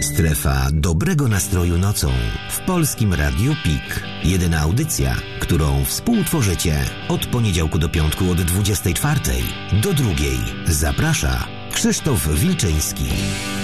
Strefa dobrego nastroju nocą w Polskim Radiu PIK. Jedyna audycja, którą współtworzycie od poniedziałku do piątku od 24 do 2. Zaprasza Krzysztof Wilczyński.